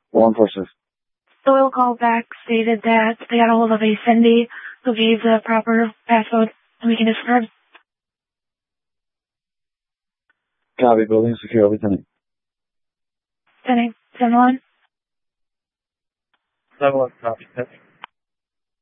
Law enforcement. Doyle called back, stated that they got a hold of a Cindy who gave the proper passcode, and we can discard. Copy, building secure, Lieutenant. Sending 7-1. 7-1, copy.